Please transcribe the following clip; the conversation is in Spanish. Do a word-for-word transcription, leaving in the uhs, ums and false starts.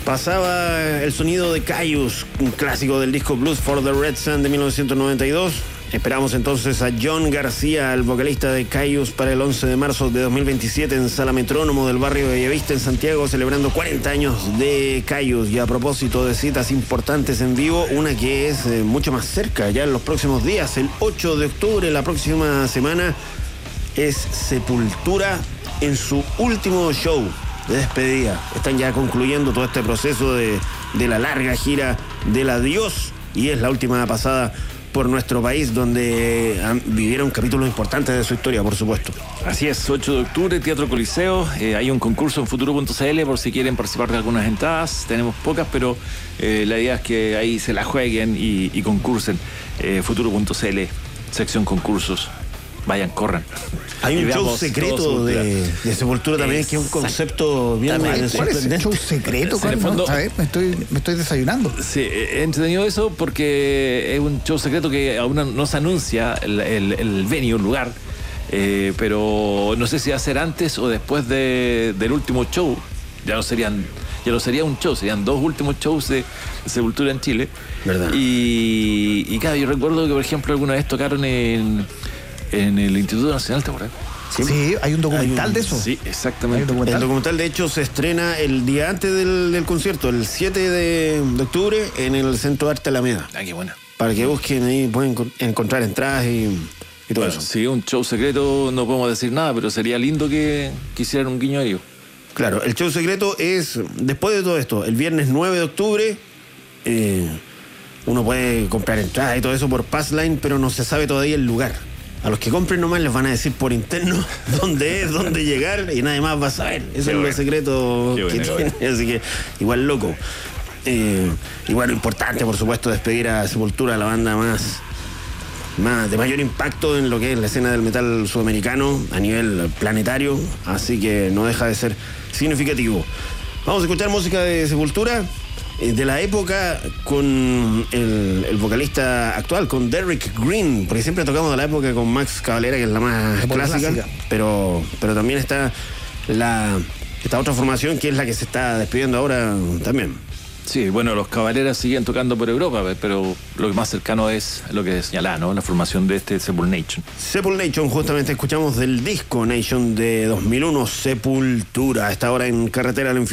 Pasaba el sonido de Kyuss, un clásico del disco Blues for the Red Sun de mil novecientos noventa y dos. Esperamos entonces a John García, el vocalista de Kyuss, para el once de marzo de dos mil veintisiete en Sala Metrónomo del barrio de Bellavista en Santiago, celebrando cuarenta años de Kyuss. Y a propósito de citas importantes en vivo, una que es eh, mucho más cerca, ya en los próximos días, el ocho de octubre, la próxima semana, es Sepultura en su último show de despedida. Están ya concluyendo todo este proceso de, de la larga gira del adiós, y es la última pasada por nuestro país, donde han, vivieron capítulos importantes de su historia, por supuesto. Así es, ocho de octubre, Teatro Coliseo. Eh, hay un concurso en futuro punto c l por si quieren participar de algunas entradas. Tenemos pocas, pero eh, la idea es que ahí se la jueguen y, y concursen. Eh, futuro punto c l, sección concursos. Vayan, corran. Hay un show secreto de, de Sepultura también, es, que es un concepto bien... ¿Cuál es el show secreto? En el fondo, a ver, me estoy, me estoy desayunando. Sí, he entretenido eso porque es un show secreto que aún no se anuncia el, el, el venue, el lugar, eh, pero no sé si va a ser antes o después de, del último show. Ya no serían... Ya no sería un show, serían dos últimos shows de Sepultura en Chile. ¿Verdad? Y, y claro, yo recuerdo que, por ejemplo, alguna vez tocaron en... en el Instituto Nacional, ¿te acuerdas? Sí, sí, hay un documental hay un, de eso. Sí, exactamente. Documental? El documental, de hecho, se estrena el día antes del, del concierto, el siete de octubre, en el Centro de Arte Alameda. Ah, qué buena. Para que busquen ahí, pueden encontrar entradas y, y todo bueno, eso. Sí, un show secreto, no podemos decir nada, pero sería lindo que quisieran un guiño a ellos. Claro, el show secreto es, después de todo esto, el viernes nueve de octubre, eh, uno puede comprar entradas y todo eso por Passline, pero no se sabe todavía el lugar. A los que compren nomás les van a decir por interno dónde es, dónde llegar, y nadie más va a saber. Eso es lo secreto que tiene. Así que igual loco. Eh, y bueno, importante, por supuesto, despedir a Sepultura, la banda más, más de mayor impacto en lo que es la escena del metal sudamericano a nivel planetario. Así que no deja de ser significativo. Vamos a escuchar música de Sepultura de la época con el, el vocalista actual, con Derrick Green, porque siempre tocamos de la época con Max Cavalera, que es la más clásica, clásica. Pero, pero también está la, esta otra formación que es la que se está despidiendo ahora también. Sí, bueno, los Cavaleras siguen tocando por Europa, pero lo más cercano es lo que señalaba, ¿no? La formación de este Sepulnation. Sepulnation, justamente escuchamos del disco Nation de dos mil uno, Sepultura, a esta hora en Carretera al Infierno.